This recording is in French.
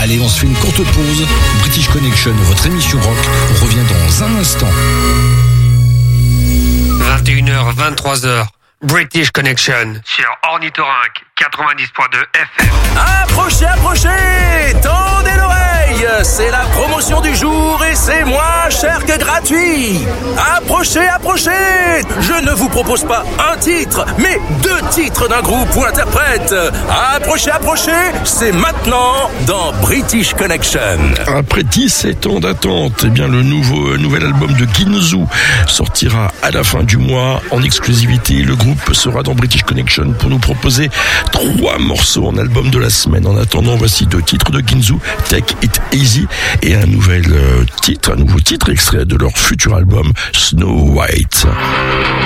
Allez, on se fait une courte pause. British Connection, votre émission rock, on revient dans un instant. 21h, 23h, British Connection sur Ornithorynque 90.2 FM. Approchez, approchez, tendez l'oreille, c'est la promotion du jour et c'est moins cher que gratuit. Approchez, approchez, je ne vous propose pas un titre, mais 2 titres d'un groupe ou interprète. Approchez, approchez, c'est maintenant dans British Connection. Après 17 ans d'attente, eh bien le nouvel album de Ginzu sortira à la fin du mois en exclusivité. Le groupe sera dans British Connection pour nous proposer 3 morceaux en album de la semaine. En attendant, voici 2 titres de Ginzu, Take It Easy, et un nouveau titre extrait de leur futur album Snow White.